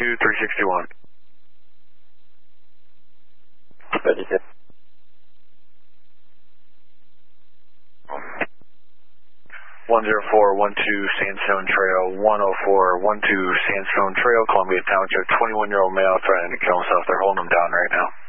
361. Ready, sir. 10412 Sandstone Trail, 10412 Sandstone Trail, Columbia Township, 21-year-old male threatening to kill himself. They're holding him down right now.